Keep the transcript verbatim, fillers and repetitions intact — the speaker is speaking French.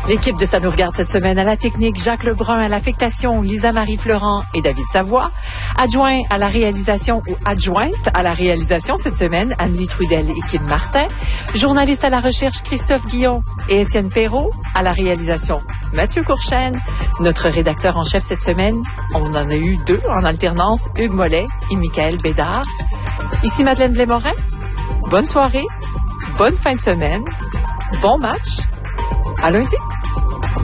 L'équipe de Ça nous regarde cette semaine à la technique, Jacques Lebrun à l'affectation, Lisa-Marie Florent et David Savoie. Adjoint à la réalisation ou adjointe à la réalisation cette semaine, Anne-Lie Trudel et Kim Martin. Journaliste à la recherche, Christophe Guillon et Étienne Perrault. À la réalisation, Mathieu Courchaine. Notre rédacteur en chef cette semaine, on en a eu deux en alternance, Hugues Mollet et Michael Bédard. Ici Madeleine Blais-Morin. Bonne soirée, bonne fin de semaine, bon match. À lundi.